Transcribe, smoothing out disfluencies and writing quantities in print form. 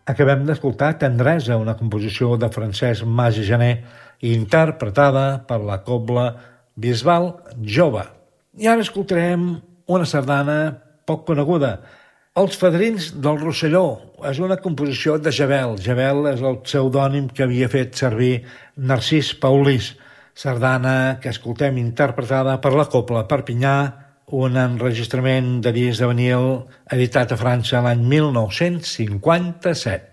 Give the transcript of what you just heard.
Acabem d'escoltar Tendresa, una composició de Francesc Mas i Janer, interpretada per la cobla Bisbal Jove. I ara escoltarem una sardana poc coneguda, Els fadrins del Rosselló. És una composició de Jabel. Jabel és el pseudònim que havia fet servir Narcís Paulís. Sardana que escoltem interpretada per la cobla Perpinyà, un enregistrament de disc de vinil editat a França l'any 1957.